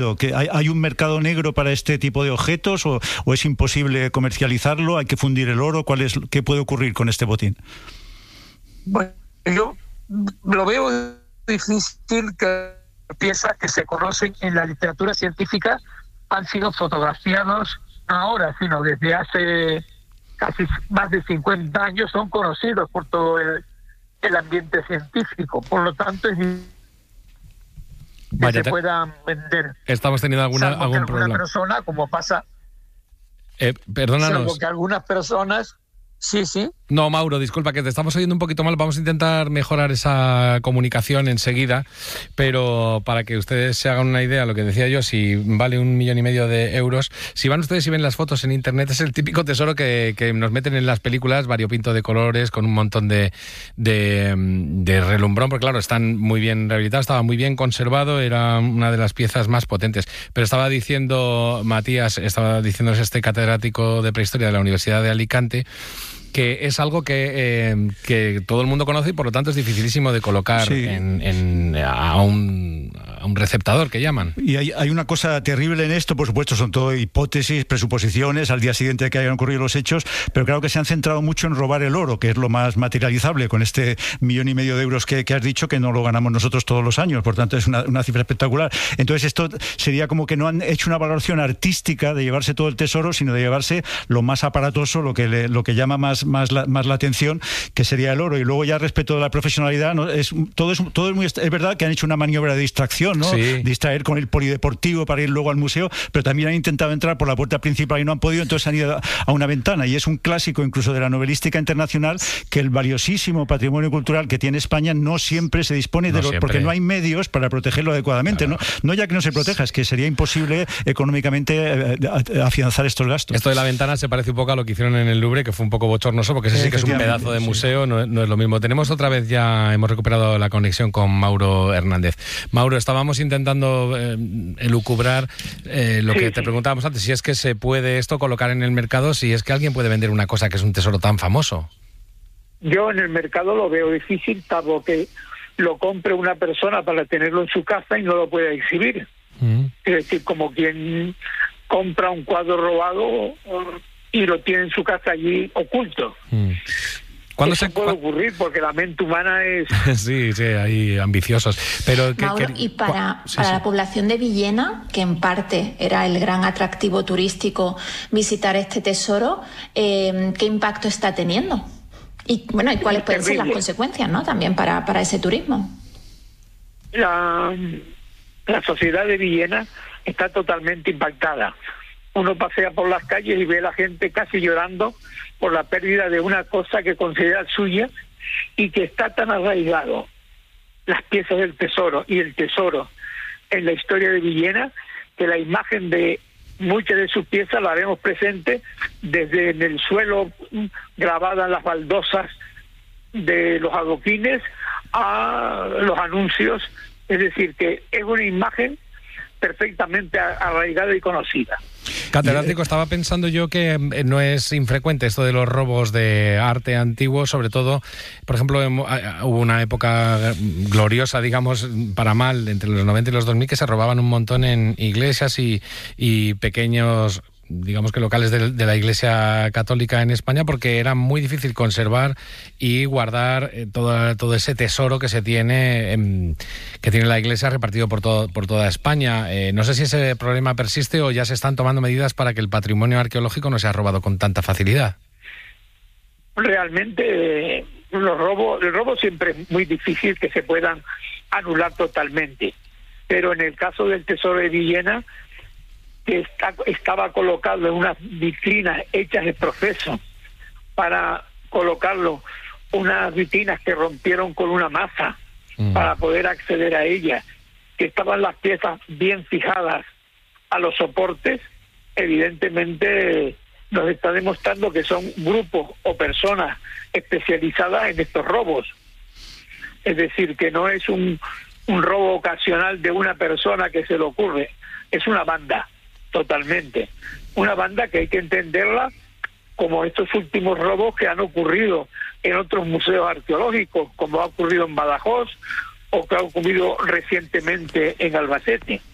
¿Que hay un mercado negro para este tipo de objetos o es imposible comercializarlo? ¿Hay que fundir el oro? ¿Qué puede ocurrir con este botín? Bueno, yo lo veo difícil que piezas que se conocen en la literatura científica han sido fotografiados no ahora, sino desde hace casi más de 50 años, son conocidos por todo el ambiente científico. Por lo tanto, es que se puedan vender. Estamos teniendo algún problema. Alguna persona, como pasa... Perdónanos. Salvo que algunas personas... Sí. No, Mauro, disculpa, que te estamos oyendo un poquito mal. Vamos a intentar mejorar esa comunicación enseguida, pero para que ustedes se hagan una idea, lo que decía yo, si vale 1,5 millones de euros, si van ustedes y ven las fotos en internet, es el típico tesoro que nos meten en las películas, variopinto de colores, con un montón de relumbrón, porque claro, están muy bien rehabilitados, estaba muy bien conservado, era una de las piezas más potentes. Pero estaba diciendo Matías, este catedrático de prehistoria de la Universidad de Alicante, que es algo que todo el mundo conoce y por lo tanto es dificilísimo de colocar a un receptador, que llaman. Y hay una cosa terrible en esto, por supuesto, son todo hipótesis, presuposiciones, al día siguiente de que hayan ocurrido los hechos, pero claro que se han centrado mucho en robar el oro, que es lo más materializable, con este 1,5 millones de euros que has dicho, que no lo ganamos nosotros todos los años, por tanto es una cifra espectacular. Entonces esto sería como que no han hecho una valoración artística de llevarse todo el tesoro, sino de llevarse lo más aparatoso, lo que llama más la atención, que sería el oro. Y luego ya respecto de la profesionalidad, ¿no? Es verdad que han hecho una maniobra de distracción, ¿no? Sí. Distraer con el polideportivo para ir luego al museo, pero también han intentado entrar por la puerta principal y no han podido, entonces han ido a una ventana. Y es un clásico incluso de la novelística internacional, que el valiosísimo patrimonio cultural que tiene España no siempre se dispone porque no hay medios para protegerlo adecuadamente. Claro. No ya que no se proteja, es que sería imposible económicamente afianzar estos gastos. Esto de la ventana se parece un poco a lo que hicieron en el Louvre, que fue un poco bochornoso, porque ese sí que es un pedazo de museo, no es lo mismo. Tenemos otra vez, ya hemos recuperado la conexión con Mauro Hernández. Mauro, estábamos intentando elucubrar lo que te preguntábamos antes, si es que se puede esto colocar en el mercado, si es que alguien puede vender una cosa que es un tesoro tan famoso. Yo en el mercado lo veo difícil, salvo que lo compre una persona para tenerlo en su casa y no lo pueda exhibir. Es decir, como quien compra un cuadro robado y lo tiene en su casa allí oculto. Eso puede ocurrir porque la mente humana es... sí, hay ambiciosos. Pero Mauro, y para la población de Villena, que en parte era el gran atractivo turístico visitar este tesoro, ¿qué impacto está teniendo? Y bueno, ¿y cuáles pueden ser las consecuencias, ¿no? También para ese turismo. La sociedad de Villena está totalmente impactada. Uno pasea por las calles y ve a la gente casi llorando por la pérdida de una cosa que considera suya y que está tan arraigado, las piezas del tesoro y el tesoro en la historia de Villena, que la imagen de muchas de sus piezas la vemos presente desde en el suelo, grabada en las baldosas de los adoquines a los anuncios. Es decir, que es una imagen perfectamente arraigada y conocida. Catedrático, estaba pensando yo que no es infrecuente esto de los robos de arte antiguo, sobre todo, por ejemplo, hubo una época gloriosa, digamos, para mal, entre los 90 y los 2000, que se robaban un montón en iglesias y pequeños, digamos que locales de la Iglesia Católica en España, porque era muy difícil conservar y guardar todo ese tesoro que se tiene la Iglesia repartido por toda España. No sé si ese problema persiste o ya se están tomando medidas para que el patrimonio arqueológico no sea robado con tanta facilidad. Realmente el robo siempre es muy difícil que se puedan anular totalmente, pero en el caso del tesoro de Villena, que estaba colocado en unas vitrinas hechas de proceso para colocarlo, unas vitrinas que rompieron con una masa para poder acceder a ellas, que estaban las piezas bien fijadas a los soportes, evidentemente nos está demostrando que son grupos o personas especializadas en estos robos. Es decir, que no es un robo ocasional de una persona que se le ocurre, es una banda. Totalmente. Una banda que hay que entenderla como estos últimos robos que han ocurrido en otros museos arqueológicos, como ha ocurrido en Badajoz o que ha ocurrido recientemente en Albacete.